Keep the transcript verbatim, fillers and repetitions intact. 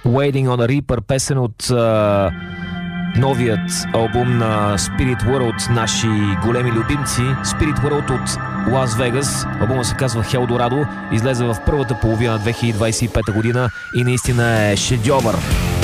Waiting on a Reaper, песен от uh, новият албум на Spirit World, наши големи любимци. Spirit World от Лас Вегас. Албумът се казва Хелдорадо, излезе в първата половина на две хиляди двадесет и пета година и наистина е шедьовър.